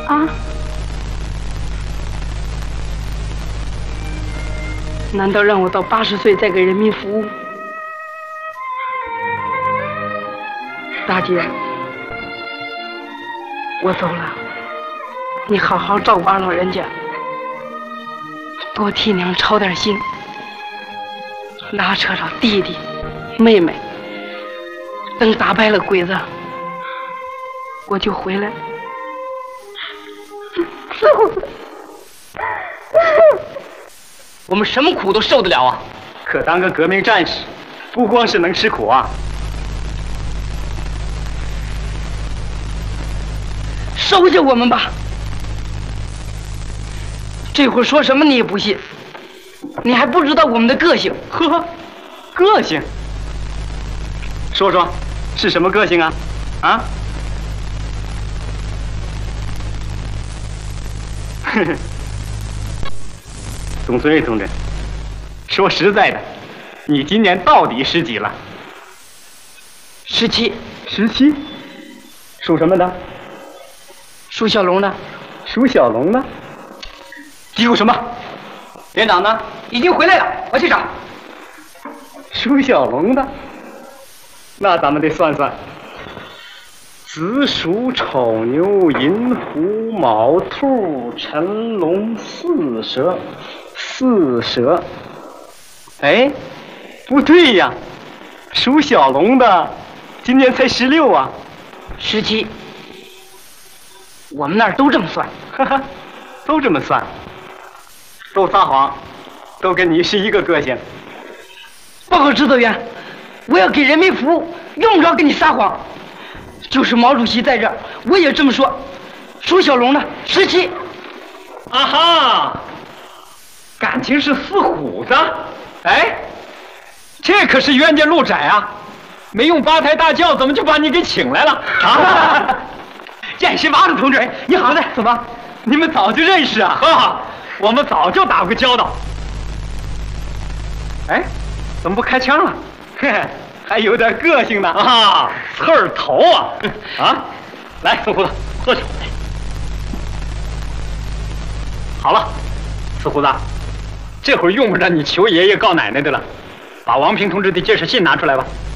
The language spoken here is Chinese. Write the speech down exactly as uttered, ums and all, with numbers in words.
啊？难道让我到八十岁再给人民服务？大姐，我走了，你好好照顾二老人家，多替娘操点心，拉扯着弟弟妹妹，等打败了鬼子，我就回来。 我们什么苦都受得了啊！ 可当个革命战士，不光是能吃苦啊！ 收下我们吧！这会儿说什么你也不信，你还不知道我们的个性。 呵，个性？说说，是什么个性啊？啊？呵呵。董存瑞同志，说实在的，你今年到底十几了？ 十七。 十七？属什么的？ 属小龙的。 属小龙的？嘀咕什么？连长呢？ 已经回来了，我去找。 属小龙的，那咱们得算算。子鼠丑牛寅虎卯兔辰龙巳蛇，巳蛇。哎，不对呀，属小龙的今年才十六啊。 十七。我们那儿都这么算。 哈哈，都这么算，都撒谎，都跟你是一个个性。 报告指导员，我要给人民服务，用不着跟你撒谎。就是毛主席在这儿，我也这么说。属小龙的十七。 啊哈，感情是似虎子。哎，这可是冤家路窄啊！没用八抬大轿，怎么就把你给请来了？啊！见识王同志，你好的，怎么？你们早就认识啊？哈，我们早就打过交道。哎，怎么不开枪了？嘿嘿。还有点个性呢啊，刺儿头啊！啊，来，四胡子，喝酒。好了，四胡子，这会儿用不着你求爷爷告奶奶的了，把王平同志的介绍信拿出来吧。